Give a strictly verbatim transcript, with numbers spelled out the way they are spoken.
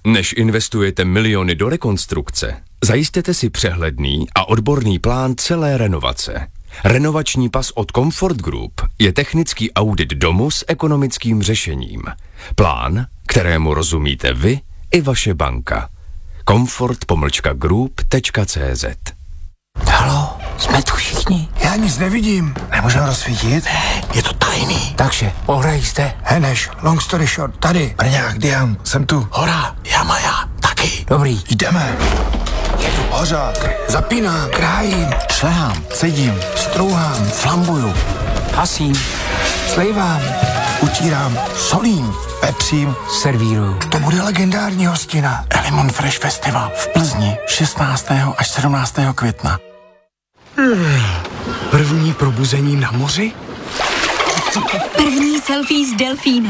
Než investujete miliony do rekonstrukce, zajistěte si přehledný a odborný plán celé renovace. Renovační pas od Comfort Group je technický audit domu s ekonomickým řešením. Plán, kterému rozumíte vy i vaše banka. comfort pomlčka group tečka cé zet. Haló, jsme tu všichni. Já nic nevidím. Nemůžeme rozsvítit? Je to tajný. Takže, ohraj jste. Heneš, long story short, tady. Brňák, Dian, jsem tu. Hora, Jamaja, taky. Dobrý. Jdeme. Jedu. Hořák. Zapínám. Krájím. Šlehám, cedím, Strouhám. flambuju, Hasím. Slejvám. utírám, solím, pepřím. Servíruju. To bude legendární hostina. Elimon Fresh Festival v Plzni šestnáctého až sedmnáctého května. První probuzení na moři? První selfie s delfínem.